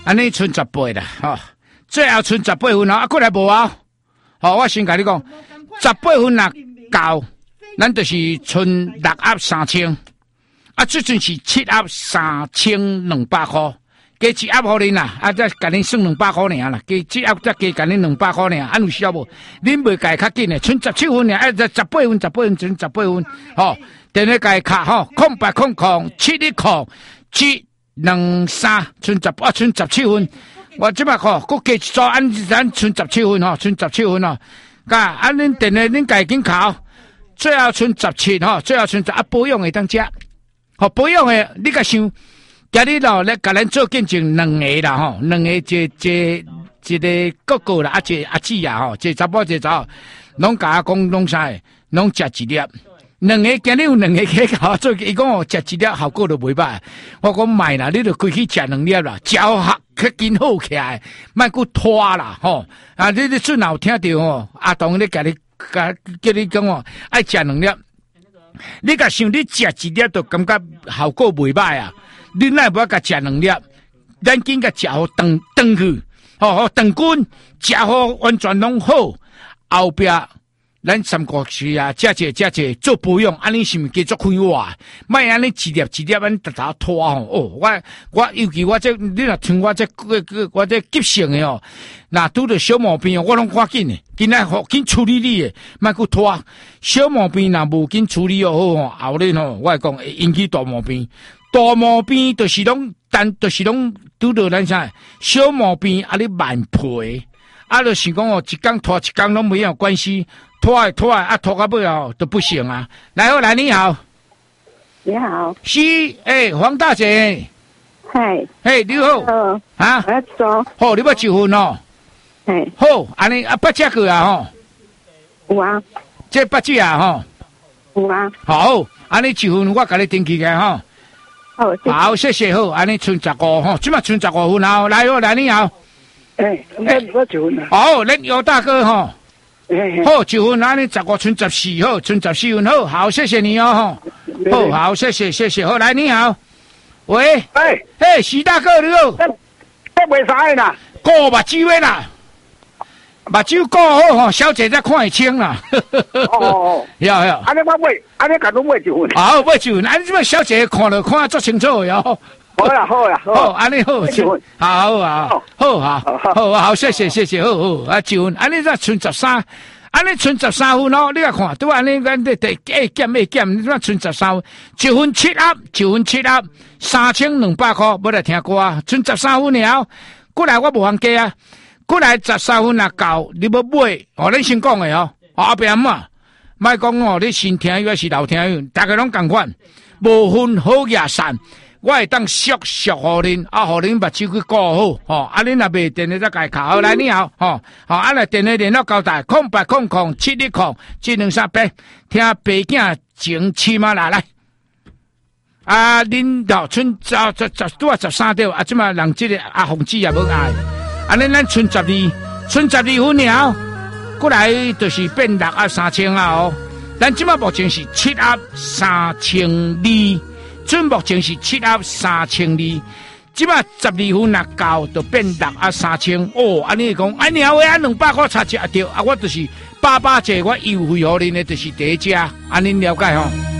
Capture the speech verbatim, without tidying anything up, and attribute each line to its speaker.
Speaker 1: 安尼剩十八啦，吼、哦，最后剩十八分啊，啊，过来无啊？吼、哦，我先甲你讲，十八分若到，咱就是剩六盒三千，啊，最阵是七盒三千两百块。加一盒互恁啦，啊，再甲恁算两百块尔啦，加一盒再加甲恁两百块尔，安有需要无？恁袂改较紧诶，剩十七分尔，啊，十八分，十八分，剩十八分，吼，电话改卡吼，空八空空七一空七两三，剩十啊，剩十七分。我即摆吼，佮加一组，按咱剩十七分吼，剩十七分吼，甲按恁电话恁家紧考，最后剩十七吼，最后剩十啊，保养会当食，吼，保养诶，你甲想。今日咯，咧甲咱做见证两个啦吼，两个一一一个哥哥啦，啊一个阿姊啊吼，一个查甫一个查某，拢甲我讲拢啥个，拢食一粒。两个今日有两个去甲我做，伊讲哦，食一粒效果就袂歹。我讲卖啦，你著规去食两粒啦，嚼合较紧好起来，莫佮拖啦吼。啊，你你准有听到吼，阿东咧甲你甲叫你讲哦，爱食两粒。你甲想你食一粒，就感觉效果袂歹啊。你奈无甲食两粒，咱紧甲食好长长去，吼，长滚，食好完全拢好。后壁咱三国时啊，食者食者做保养，安尼是毋是继续开活？莫安尼一粒一粒安逐逐拖吼。哦，我我尤其我这你若像我这个个我这急性的哦，若拄着小毛病，我拢赶紧的，紧来好紧处理你的，莫去拖。小毛病若无紧处理好吼，后日吼，我讲会引起大毛病。大毛病就是拢，但就是拢拄到咱啥小毛病，啊你慢皮，啊就是讲哦，一工拖一工拢没有关系，拖来拖来啊拖到尾后都不行啊。来后来你好，
Speaker 2: 你好，
Speaker 1: 是诶、欸，黄大姐，
Speaker 2: 嗨，
Speaker 1: 嘿你好，
Speaker 2: 呃，
Speaker 1: 啊，
Speaker 2: 我要做，
Speaker 1: 好你要一份哦，
Speaker 2: 嘿，
Speaker 1: 好，安尼啊八只个啊吼，
Speaker 2: 有啊，
Speaker 1: 这八只啊吼，
Speaker 2: 有啊，
Speaker 1: 好，安尼一份我甲你登记个吼。
Speaker 2: 好，谢谢
Speaker 1: 好，谢谢好，安尼剩十五吼，即马剩十五分后，来哦，来你好，
Speaker 2: 哎，我我一份啊，
Speaker 1: 好，恁尤大哥吼，
Speaker 2: 嘿，
Speaker 1: 好，一份安尼十五剩十四好，剩十四分好，好，谢谢你哦吼，好好，谢谢谢谢，好，来你好，喂，
Speaker 2: 哎，
Speaker 1: 嘿，徐大哥你好，
Speaker 2: 这这为啥啦？
Speaker 1: 顾目睭的啦，目睭顾好吼，小姐才看会清啦，
Speaker 2: 哦，
Speaker 1: 要要，
Speaker 2: 安尼我买，安尼甲侬买一份，
Speaker 1: 好，买一份，安尼即摆小姐看了看足清楚的哦。
Speaker 2: 好啦好啦
Speaker 1: 好，
Speaker 2: 好，
Speaker 1: 安尼好，好好好，好好好好，谢谢谢谢，好好啊，一分，安尼才剩十三，安尼剩十三分哦，你来看，拄安尼咱得得一减一减，你怎剩十三分？一分七盒，一分七盒，三千两百块，要来听歌啊，剩十三分了，过来我无通加啊，过来十三分若够，你要买，哦，咱先讲的哦，后边嘛，莫讲哦，你新听友还是老听友，大家拢共款，无分好野散。我会当熟熟互恁，啊，互恁目睭去顾好，吼，啊，恁若袂电话再家卡，好来你好，吼，好，啊来电话联络交代，空八空空七一空七两三八，听爸囝情起码来来，啊，恁到剩十十十拄啊十三条，啊，即嘛人即个阿红子也无爱，啊，恁咱剩十二，剩十二分了，过来就是变六啊三千啊哦，咱即嘛目前是七啊三千二。准目前是七盒三千二，即摆十二分若够，就变六盒三千。哦，安尼讲，安尼后尾啊两百块差一对，啊我就是八八折，我优惠互恁的，就是第一只，安尼了解吼。